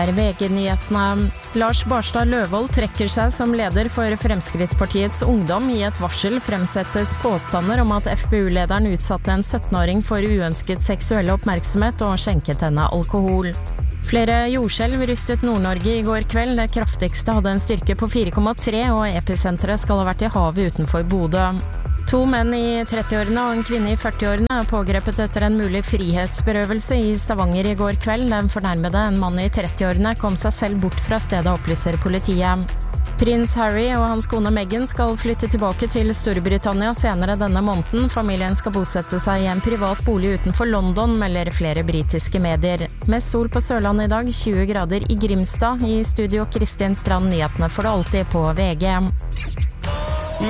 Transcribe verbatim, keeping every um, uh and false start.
V G-nyhetene. Lars Barstad Løvold trekker seg som leder for Fremskrittspartiets ungdom. I et varsel fremsettes påstander om at F P U-lederen utsatte en syttenåring for uønsket seksuell oppmerksomhet og skjenket henne alkohol. Flere jordskjelv rystet Nord-Norge i går kveld. Det kraftigste hadde en styrke på fire komma tre, og episenteret skal ha vært i havet utenfor Bodø. To menn i trettiårene og en kvinne i førtiårene er pågrepet etter en mulig frihetsberøvelse i Stavanger i går kveld. Den fornærmede, en mann i trettiårene, kom seg selv bort fra stedet, opplyser politiet. Prins Harry og hans kone Meghan skal flytte tilbake til Storbritannia senere denne måneden. Familien skal bosette seg i en privat bolig utenfor London, melder flere britiske medier. Mest sol på Sørlandet i dag, tjue grader i Grimstad. I studio Kristin Strand, nyhetene for det alltid på V G.